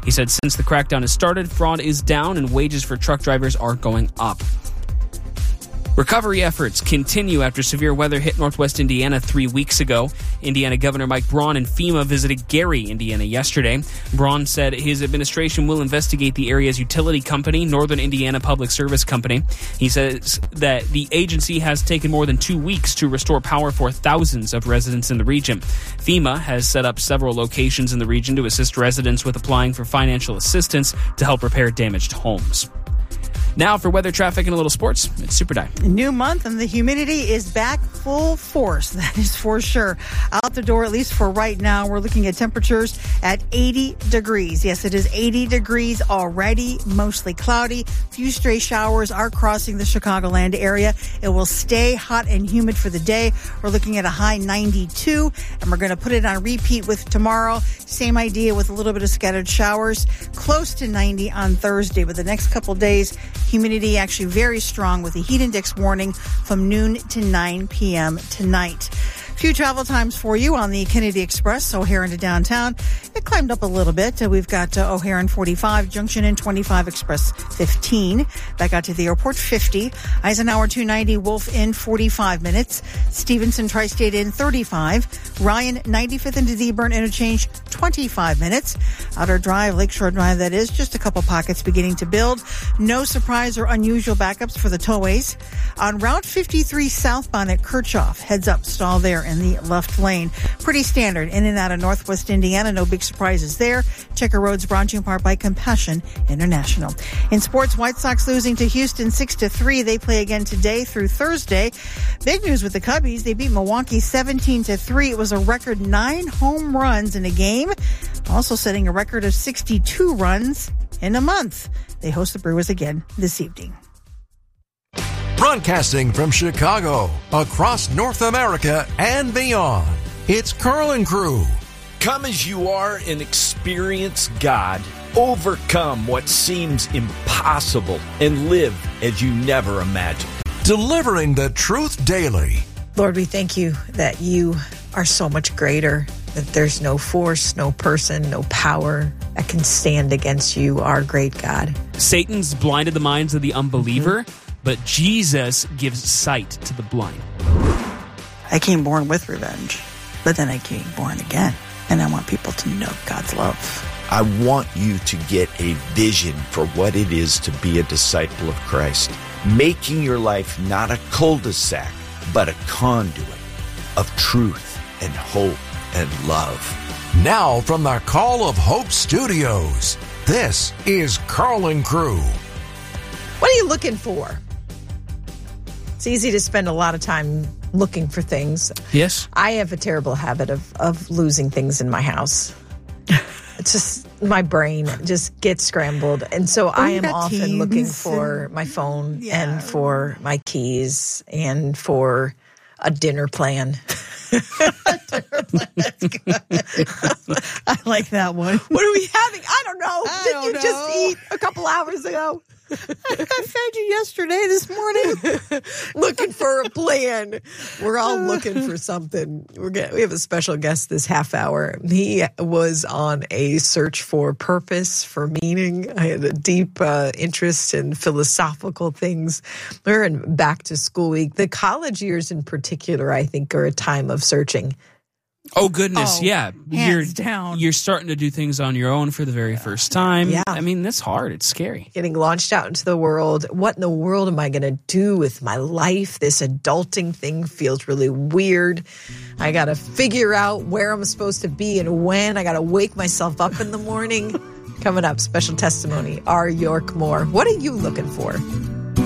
He said since the crackdown has started, fraud is down and wages for truck drivers are going up. Recovery efforts continue after severe weather hit northwest Indiana 3 weeks ago. Indiana Governor Mike Braun and FEMA visited Gary, Indiana yesterday. Braun said his administration will investigate the area's utility company, Northern Indiana Public Service Company. He says that the agency has taken more than 2 weeks to restore power for thousands of residents in the region. FEMA has set up several locations in the region to assist residents with applying for financial assistance to help repair damaged homes. Now for weather, traffic, and a little sports, it's Super Dive. New month and the humidity is back full force. That is for sure. Out the door, at least for right now, we're looking at temperatures at 80 degrees. Yes, it is 80 degrees already, mostly cloudy. Few stray showers are crossing the Chicagoland area. It will stay hot and humid for the day. We're looking at a high 92, and we're going to put it on repeat with tomorrow. Same idea with a little bit of scattered showers. Close to 90 on Thursday, but the next couple days, humidity actually very strong with a heat index warning from noon to 9 p.m. tonight. Few travel times for you on the Kennedy Express, O'Hare into downtown. It climbed up a little bit. We've got O'Hare in 45, Junction in 25, Express 15. Back out to the airport, 50. Eisenhower 290, Wolf in 45 minutes. Stevenson Tri-State in 35. Ryan 95th into the Burn Interchange, 25 minutes. Outer Drive, Lakeshore Drive, that is, just a couple pockets beginning to build. No surprise or unusual backups for the tollways. On Route 53 southbound at Kirchhoff, heads up, stall there in the left lane. Pretty standard in and out of northwest Indiana. No big surprises there. Checker Road's brought in part by Compassion International. In sports, White Sox losing to Houston 6-3. They play again today through Thursday. Big news with the Cubbies. They beat Milwaukee 17-3. It was a record 9 home runs in a game. Also setting a record of 62 runs in a month. They host the Brewers again this evening. Broadcasting from Chicago, across North America and beyond, it's Carl and Crew. Come as you are and experience God. Overcome what seems impossible and live as you never imagined. Delivering the truth daily. Lord, we thank you that you are so much greater, that there's no force, no person, no power that can stand against you, our great God. Satan's blinded the minds of the unbeliever, but Jesus gives sight to the blind. I came born with revenge, but then I came born again, and I want people to know God's love. I want you to get a vision for what it is to be a disciple of Christ, making your life not a cul-de-sac, but a conduit of truth and hope and love. Now from the Call of Hope Studios, this is Carl and Crew. What are you looking for? It's easy to spend a lot of time looking for things. Yes. I have a terrible habit of losing things in my house. It's just my brain just gets scrambled. And so I am often looking for my phone and for my keys and for a dinner plan. That's good. I like that one. What are we having? I don't know. Did you just eat a couple hours ago? I fed you yesterday, this morning. Looking for a plan. We're all looking for something. We have a special guest this half hour. He was on a search for purpose, for meaning. I had a deep interest in philosophical things. We're in back to school week. The college years in particular, I think, are a time of searching. Oh, goodness, yeah. Hands down. You're starting to do things on your own for the very first time. Yeah. I mean, that's hard. It's scary. Getting launched out into the world. What in the world am I going to do with my life? This adulting thing feels really weird. I got to figure out where I'm supposed to be and when. I got to wake myself up in the morning. Coming up, special testimony, R. York Moore. What are you looking for?